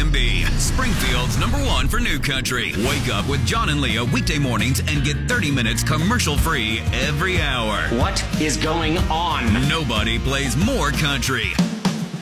WJMB, Springfield's #1 for new country. Wake up with John and Leah weekday mornings and get 30 minutes commercial-free every hour. What is going on? Nobody plays more country.